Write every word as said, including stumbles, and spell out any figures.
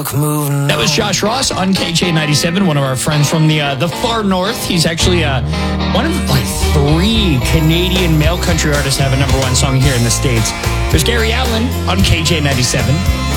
milk moving. That was Josh Ross on K J ninety-seven, one of our friends from the uh, the far north. He's actually uh, one of like three Canadian male country artists to have a number one song here in the States. There's Gary Allan on K J ninety-seven.